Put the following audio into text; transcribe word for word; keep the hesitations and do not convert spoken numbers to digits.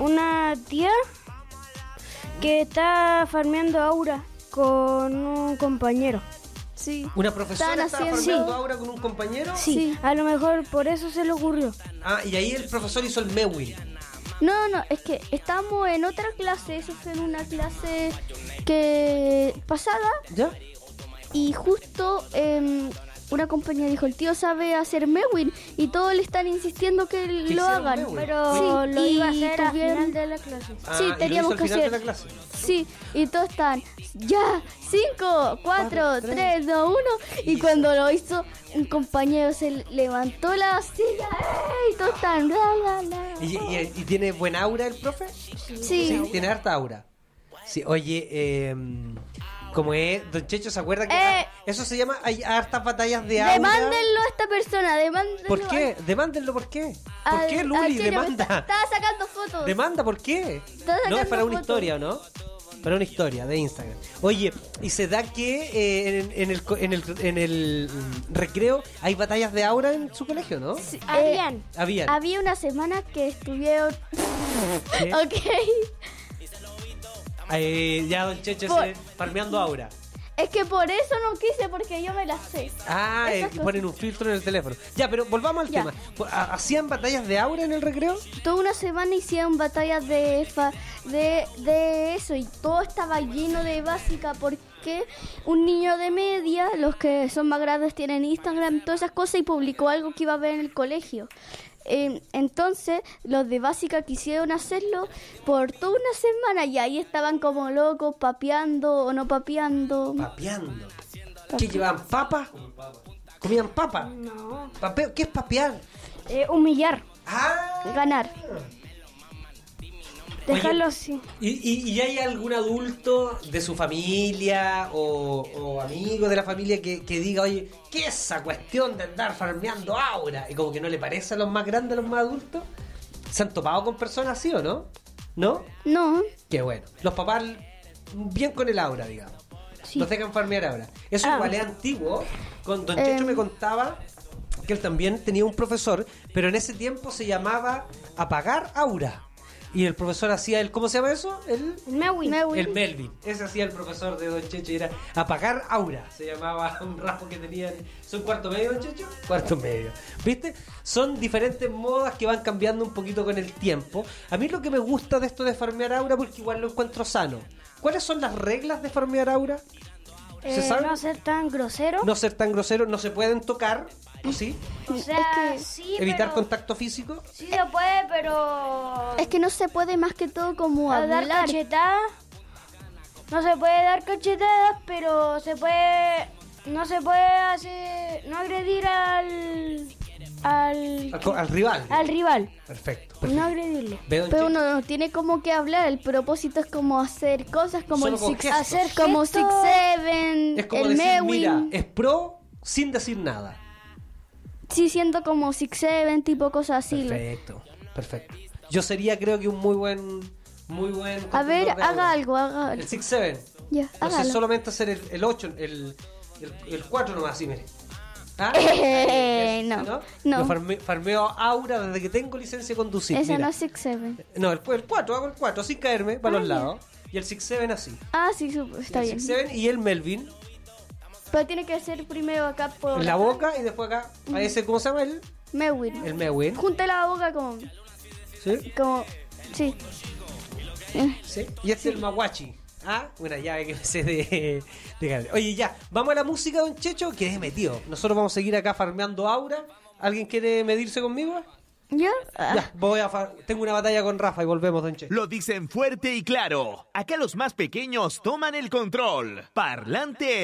una tía que está farmeando aura con un compañero. Sí. ¿Una profesora Están estaba haciendo- farmeando Sí. ahora con un compañero? Sí, Sí. a lo mejor por eso se le ocurrió. Ah, y ahí el profesor hizo el Mewin. No, no, es que estamos en otra clase, eso fue en una clase que pasada ¿Ya? y justo em, una compañera dijo, el tío sabe hacer Mewin y todos le están insistiendo que lo hicieron hagan. Mewin? Pero Sí, lo y iba a hacer al tuvieron- final de la clase. Ah, Sí, y lo teníamos hizo al que final hacer. de la clase. Sí, y todos están, ya, cinco, cuatro, tres. tres, dos, uno. Y Hizo. cuando lo hizo, un compañero se levantó la silla, ¡eh! y todos están, la, la, la. ¿Y, y, y tiene buen aura el profe? Sí. Tiene harta aura. Sí, oye, eh, como es, Don Checho se acuerda que Eh. eso se llama, hay hartas batallas de aura. Demándenlo a esta persona, demándenlo. ¿Por qué? Demándenlo, ¿por qué? ¿Por al- qué, al Luli? Checho que Demanda. está- Estaba sacando fotos. Demanda, ¿por qué? Está No, es sacando para una fotos. historia, ¿o no? Para una historia de Instagram. Oye, y se da que eh, en, en el, co- en, el, en el mm, recreo hay batallas de aura en su colegio, ¿no? Sí, eh, Habían. Habían. Había una semana que estuvieron. ¿Qué? Ok. Eh, ya Don Checho Por- se- farmeando aura. Es que por eso no quise, porque yo me la sé. Ah, eh, Esas que cosas. ponen un filtro en el teléfono. Ya, pero volvamos al Ya. tema. ¿Ha- ¿Hacían batallas de aura en el recreo? Toda una semana hicieron batallas de, fa- de de eso y todo estaba lleno de básica porque un niño de media, los que son más grandes tienen Instagram, todas esas cosas y publicó algo que iba a ver en el colegio. Eh, entonces los de básica quisieron hacerlo por toda una semana y ahí estaban como locos papeando o no papeando. Papeando. ¿Qué llevaban? ¿Papas? ¿Comían papas? No. Papeo. ¿Qué es papear? Eh, humillar. Ah. Ganar. Dejarlo así. ¿Y, y, y hay algún adulto de su familia o, o amigo de la familia que, que diga, oye, ¿qué es esa cuestión de andar farmeando aura? Y como que no le parece a los más grandes, a los más adultos. ¿Se han topado con personas así o no? ¿No? No. Qué bueno. Los papás bien con el aura, digamos. Sí. Los dejan farmear aura. Eso Ah. igual es antiguo. Con Don Eh. Checho me contaba que él también tenía un profesor, pero en ese tiempo se llamaba apagar aura. Y el profesor hacía el, ¿cómo se llama eso? El, Mewin. Mewin. el Melvin. Ese hacía el profesor de Don Checho y era apagar aura. Se llamaba un rasgo que tenían. ¿Son cuarto medio, Don Checho? Cuarto medio. ¿Viste? Son diferentes modas que van cambiando un poquito con el tiempo. A mí lo que me gusta de esto de farmear aura, porque igual lo encuentro sano. ¿Cuáles son las reglas de farmear aura? ¿Se Eh, sabe? no ser tan grosero. No ser tan grosero, no se pueden tocar, ¿o sí? O sea, Es que- sí, Evitar pero- contacto físico. Sí se puede, pero... Es que no se puede más que todo como a dar hablar. cachetadas. No se puede dar cachetadas, pero se puede... No se puede hacer... No agredir al... Al... Al, co- al rival. al rival. Perfecto. No perfecto. agredirlo. Ve, Don Pero Checho. uno no tiene como que hablar, el propósito es como hacer cosas como Solo el con Six, gestos. hacer como Gestos. Six Seven, Es como el decir, Mewin. mira, es pro sin decir nada. Sí, siento como Six Seven, tipo cosas así. Perfecto, perfecto. Yo sería, creo que un muy buen, muy buen. A ver, conductor de haga aura. algo, haga algo. El six seven. Ya, No sé, hágalo. solamente hacer el, el ocho, el, el, el cuatro nomás, así, mire. ¿Ah? Eh, Ahí, no, ¿no? no. Yo farme- farmeo aura desde que tengo licencia de conducir. Ese mira. no es Six Seven. No, el, el cuatro, hago el cuatro, sin caerme, para Ah, los ya. lados. Y el six seven así. Ah, sí, sup- está el bien. six seven y el Melvin Pero tiene que ser primero acá por en la boca y después acá, a ese, ¿cómo se llama? El, Mewin. el Mewin. Junta la boca como, ¿Sí? como, sí. Eh, ¿Sí? Y este es el Maguachi. Ah, una llave que me sé de, de ganar. Oye, ya, vamos a la música, Don Checho, que es metido. Nosotros vamos a seguir acá farmeando aura. ¿Alguien quiere medirse conmigo? ¿Ya? Ah. Ya, voy a far- tengo una batalla con Rafa y volvemos, Don Checho. Lo dicen fuerte y claro. Acá los más pequeños toman el control. Parlante